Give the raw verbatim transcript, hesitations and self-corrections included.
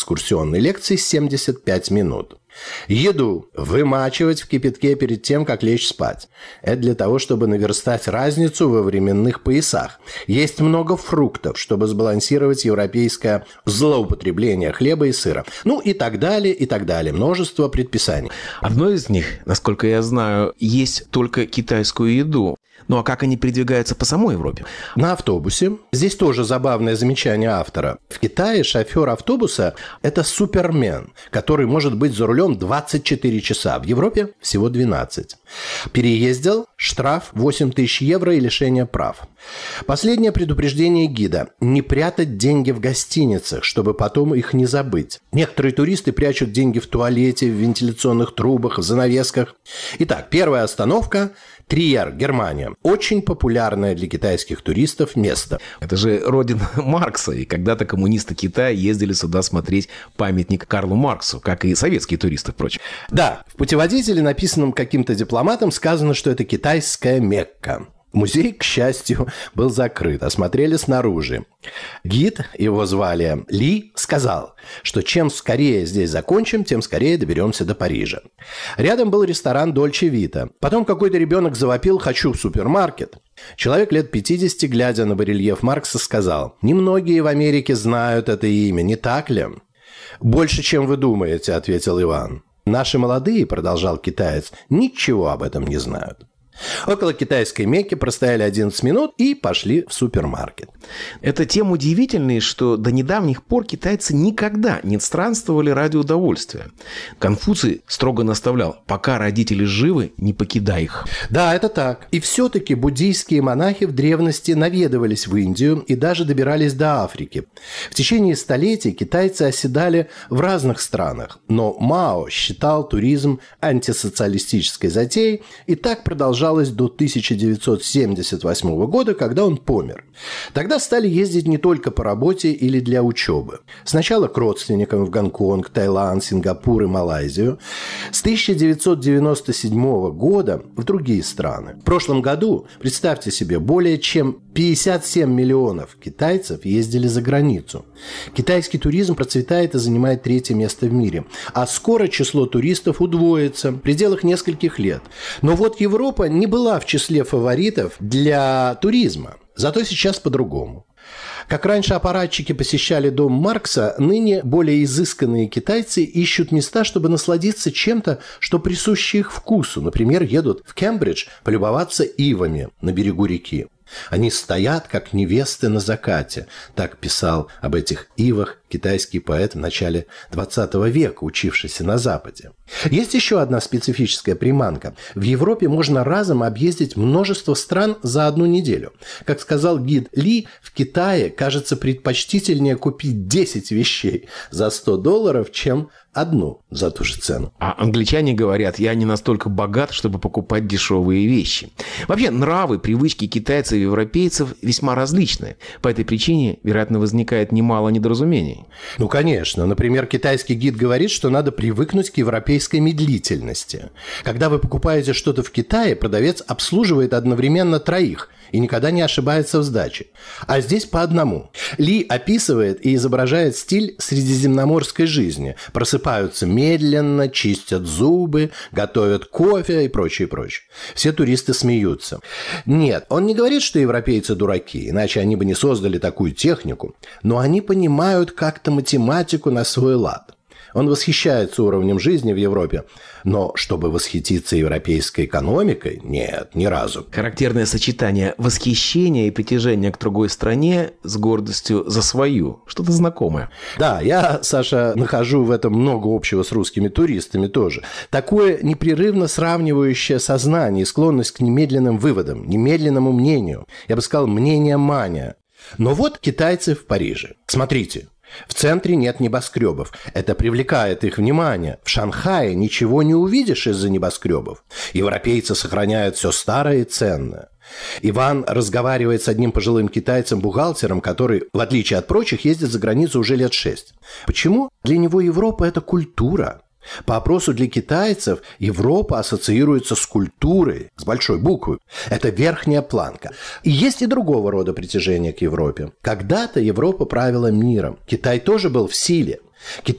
экскурсионной лекции семьдесят пять минут. Еду вымачивать в кипятке перед тем, как лечь спать. Это для того, чтобы наверстать разницу во временных поясах. Есть много фруктов, чтобы сбалансировать европейское злоупотребление хлеба и сыра. Ну и так далее, и так далее. Множество предписаний. Одно из них, насколько я знаю, есть только китайскую еду. Ну а как они передвигаются по самой Европе? На автобусе. Здесь тоже забавное замечание автора. В Китае шофер автобуса – это супермен, который может быть за рулем двадцать четыре часа. В Европе всего двенадцать. Переездил – штраф восемь тысяч евро и лишение прав. Последнее предупреждение гида – не прятать деньги в гостиницах, чтобы потом их не забыть. Некоторые туристы прячут деньги в туалете, в вентиляционных трубах, в занавесках. Итак, первая остановка – Триер, Германия. Очень популярное для китайских туристов место. Это же родина Маркса, и когда-то коммунисты Китая ездили сюда смотреть памятник Карлу Марксу, как и советские туристы, впрочем. Да, в путеводителе, написанном каким-то дипломатом, сказано, что это китайская Мекка. Музей, к счастью, был закрыт, осмотрели снаружи. Гид, его звали Ли, сказал, что чем скорее здесь закончим, тем скорее доберемся до Парижа. Рядом был ресторан Дольче Вита. Потом какой-то ребенок завопил «хочу в супермаркет». Человек лет пятидесяти, глядя на барельеф Маркса, сказал: «Немногие в Америке знают это имя, не так ли?» «Больше, чем вы думаете», — ответил Иван. «Наши молодые», — продолжал китаец, — «ничего об этом не знают». Около китайской Мекки простояли одиннадцать минут и пошли в супермаркет. Это тем удивительнее, что до недавних пор китайцы никогда не странствовали ради удовольствия. Конфуций строго наставлял: пока родители живы, не покидай их. Да, это так. И все-таки буддийские монахи в древности наведывались в Индию и даже добирались до Африки. В течение столетий китайцы оседали в разных странах, но Мао считал туризм антисоциалистической затеей, и так продолжал до тысяча девятьсот семьдесят восьмого года, когда он помер. Тогда стали ездить не только по работе или для учебы. Сначала к родственникам в Гонконг, Таиланд, Сингапур и Малайзию. С тысяча девятьсот девяносто седьмого года в другие страны. В прошлом году, представьте себе, более чем пятьдесят семь миллионов китайцев ездили за границу. Китайский туризм процветает и занимает третье место в мире. А скоро число туристов удвоится в пределах нескольких лет. Но вот Европа не была в числе фаворитов для туризма. Зато сейчас по-другому. Как раньше аппаратчики посещали дом Маркса, ныне более изысканные китайцы ищут места, чтобы насладиться чем-то, что присуще их вкусу. Например, едут в Кембридж полюбоваться ивами на берегу реки. Они стоят, как невесты на закате. Так писал об этих ивах китайский поэт в начале двадцатого века, учившийся на Западе. Есть еще одна специфическая приманка. В Европе можно разом объездить множество стран за одну неделю. Как сказал гид Ли, в Китае кажется предпочтительнее купить десять вещей за сто долларов, чем одну за ту же цену. А англичане говорят: я не настолько богат, чтобы покупать дешевые вещи. Вообще, нравы, привычки китайцев и европейцев весьма различны. По этой причине, вероятно, возникает немало недоразумений. Ну, конечно. Например, китайский гид говорит, что надо привыкнуть к европейской медлительности. Когда вы покупаете что-то в Китае, продавец обслуживает одновременно троих и никогда не ошибается в сдаче. А здесь по одному. Ли описывает и изображает стиль средиземноморской жизни. Просыпаются медленно, чистят зубы, готовят кофе и прочее, прочее. Все туристы смеются. Нет, он не говорит, что европейцы дураки, иначе они бы не создали такую технику. Но они понимают как-то математику на свой лад. Он восхищается уровнем жизни в Европе, но чтобы восхититься европейской экономикой, нет, ни разу. Характерное сочетание восхищения и притяжения к другой стране с гордостью за свою. Что-то знакомое. Да, я, Саша, нахожу в этом много общего с русскими туристами тоже. Такое непрерывно сравнивающее сознание и склонность к немедленным выводам, немедленному мнению. Я бы сказал, мнение-мания. Но вот китайцы в Париже. Смотрите. В центре нет небоскребов. Это привлекает их внимание. В Шанхае ничего не увидишь из-за небоскребов. Европейцы сохраняют все старое и ценное. Иван разговаривает с одним пожилым китайцем-бухгалтером, который, в отличие от прочих, ездит за границу уже лет шесть. Почему? Для него Европа – это культура. По опросу для китайцев Европа ассоциируется с культурой, с большой буквы. Это верхняя планка. И есть и другого рода притяжение к Европе. Когда-то Европа правила миром. Китай тоже был в силе.